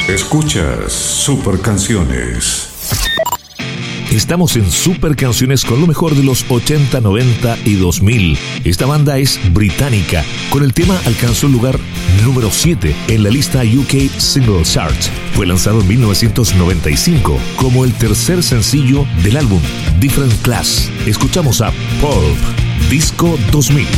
Escuchas Super Canciones. Estamos en Super Canciones con lo mejor de los 80, 90 y 2000. Esta banda es británica. Con el tema alcanzó el lugar número 7 en la lista UK Single Chart. Fue lanzado en 1995 como el tercer sencillo del álbum Different Class. Escuchamos a Pulp, Disco 2000.